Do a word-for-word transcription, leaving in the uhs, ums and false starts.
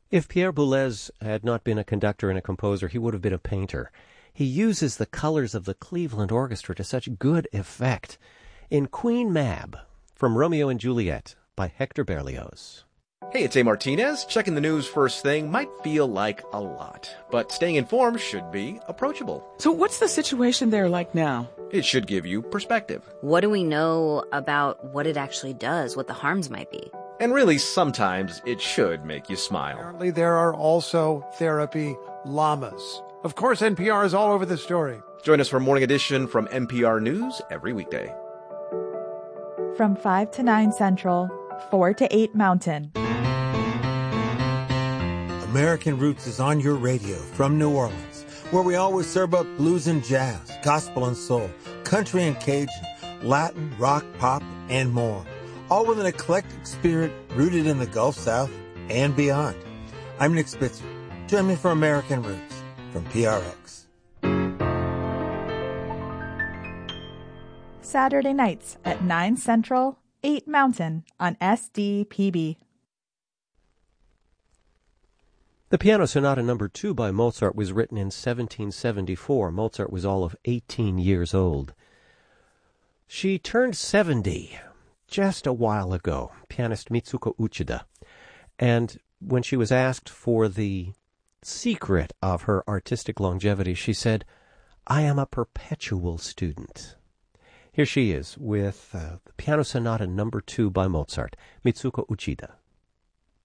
If Pierre Boulez had not been a conductor and a composer, he would have been a painter. He uses the colors of the Cleveland Orchestra to such good effect. In Queen Mab, from Romeo and Juliet, by Hector Berlioz. Hey, it's A. Martinez. Checking the news first thing might feel like a lot, but staying informed should be approachable. So what's the situation there like now? It should give you perspective. What do we know about what it actually does, what the harms might be? And really, sometimes it should make you smile. Apparently, there are also therapy llamas. Of course, N P R is all over the story. Join us for Morning Edition from N P R News every weekday. From five to nine Central, four to eight Mountain. American Roots is on your radio from New Orleans, where we always serve up blues and jazz, gospel and soul, country and Cajun, Latin, rock, pop, and more. All with an eclectic spirit rooted in the Gulf South and beyond. I'm Nick Spitzer. Join me for American Roots from P R X. Saturday nights at nine Central, eight Mountain on S D P B. The Piano Sonata Number Two by Mozart was written in seventeen seventy-four. Mozart was all of eighteen years old. She turned seventy just a while ago, pianist Mitsuko Uchida. And when she was asked for the secret of her artistic longevity, she said, "I am a perpetual student." Here she is with uh, the Piano Sonata Number Two by Mozart, Mitsuko Uchida.